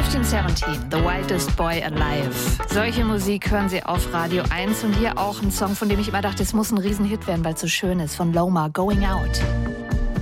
1517, The Wildest Boy Alive. Solche Musik hören Sie auf Radio 1 und hier auch ein Song, von dem ich immer dachte, es muss ein Riesenhit werden, weil es so schön ist, von Loma, Going Out.